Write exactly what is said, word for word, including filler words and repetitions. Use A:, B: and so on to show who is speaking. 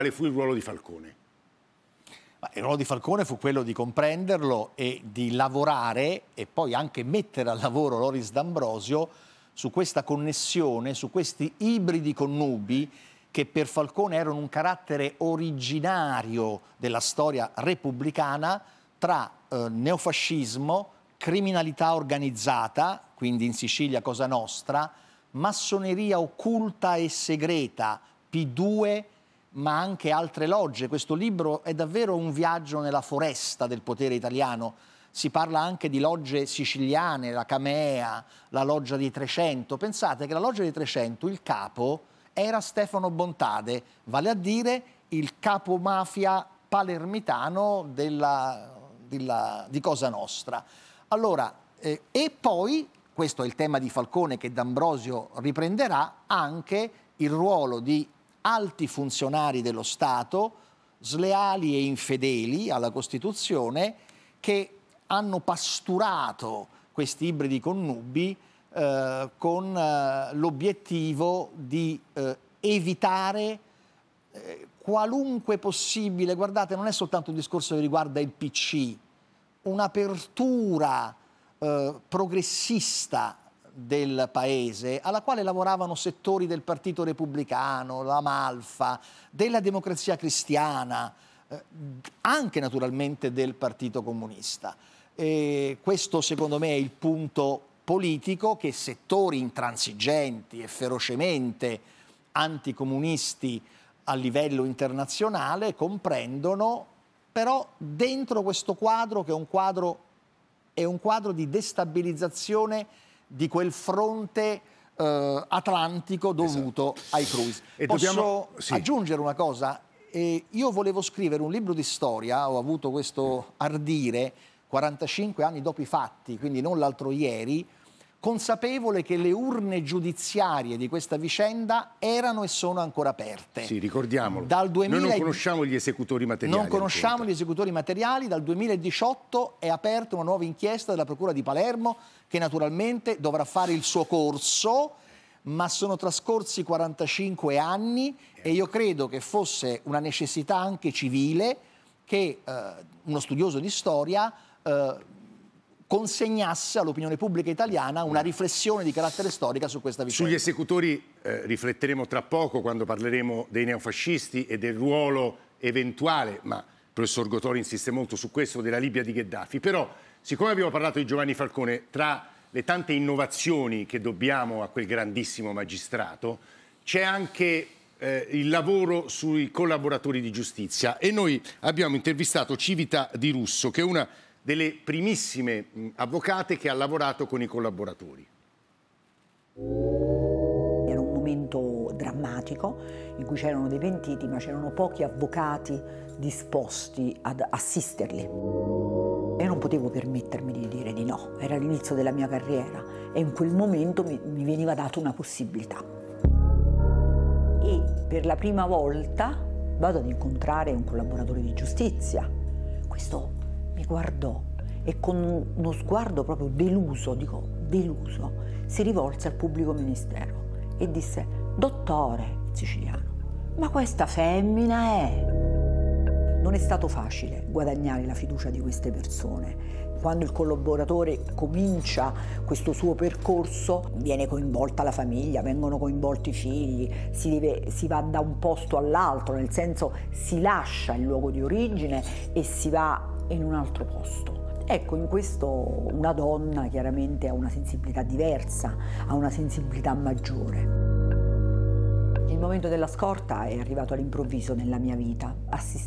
A: Quale fu il ruolo di Falcone?
B: Ma il ruolo di Falcone fu quello di comprenderlo e di lavorare e poi anche mettere al lavoro Loris D'Ambrosio su questa connessione, su questi ibridi connubi che per Falcone erano un carattere originario della storia repubblicana tra eh, neofascismo, criminalità organizzata, quindi in Sicilia Cosa Nostra, massoneria occulta e segreta, P due, ma anche altre logge. Questo libro è davvero un viaggio nella foresta del potere italiano. Si parla anche di logge siciliane, la Camea, la loggia dei trecento. Pensate che la loggia dei trecento, il capo, era Stefano Bontade, vale a dire il capo mafia palermitano della, della, di Cosa Nostra. Allora, eh, e poi, questo è il tema di Falcone che D'Ambrosio riprenderà, anche il ruolo di alti funzionari dello Stato, sleali e infedeli alla Costituzione, che hanno pasturato questi ibridi connubi eh, con eh, l'obiettivo di eh, evitare eh, qualunque possibile, guardate, non è soltanto un discorso che riguarda il P C, un'apertura eh, progressista del paese, alla quale lavoravano settori del Partito Repubblicano, la Malfa, della Democrazia Cristiana, eh, anche naturalmente del Partito Comunista. E questo secondo me è il punto politico che settori intransigenti e ferocemente anticomunisti a livello internazionale comprendono, però dentro questo quadro che è un quadro, è un quadro di destabilizzazione di quel fronte eh, atlantico dovuto esatto. ai cruise. E Posso dobbiamo, sì. aggiungere una cosa? Eh, io volevo scrivere un libro di storia, ho avuto questo ardire quarantacinque anni dopo i fatti, quindi non l'altro ieri, consapevole che le urne giudiziarie di questa vicenda erano e sono ancora aperte.
A: Sì, ricordiamolo.
B: Dal duemila...
A: Noi non conosciamo gli esecutori materiali.
B: Non conosciamo gli esecutori materiali. Dal duemiladiciotto è aperta una nuova inchiesta della Procura di Palermo che naturalmente dovrà fare il suo corso, ma sono trascorsi quarantacinque anni e io credo che fosse una necessità anche civile che eh, uno studioso di storia eh, consegnasse all'opinione pubblica italiana una riflessione di carattere storica su questa vicenda.
A: Sugli esecutori eh, rifletteremo tra poco quando parleremo dei neofascisti e del ruolo eventuale, ma il professor Gotori insiste molto su questo, della Libia di Gheddafi. Però, siccome abbiamo parlato di Giovanni Falcone, tra le tante innovazioni che dobbiamo a quel grandissimo magistrato, c'è anche eh, il lavoro sui collaboratori di giustizia e noi abbiamo intervistato Civita Di Russo, che è una delle primissime mh, avvocate che ha lavorato con i collaboratori.
C: Era un momento drammatico in cui c'erano dei pentiti, ma c'erano pochi avvocati disposti ad assisterli. E non potevo permettermi di dire di no, era l'inizio della mia carriera e in quel momento mi, mi veniva data una possibilità. E per la prima volta vado ad incontrare un collaboratore di giustizia. Questo mi guardò e con uno sguardo proprio deluso, dico deluso, si rivolse al pubblico ministero e disse: dottore, siciliano, ma questa femmina è... Non è stato facile guadagnare la fiducia di queste persone. Quando il collaboratore comincia questo suo percorso viene coinvolta la famiglia, vengono coinvolti i figli, si, deve, si va da un posto all'altro, nel senso si lascia il luogo di origine e si va in un altro posto. Ecco, in questo una donna chiaramente ha una sensibilità diversa, ha una sensibilità maggiore. Il momento della scorta è arrivato all'improvviso nella mia vita. Assist-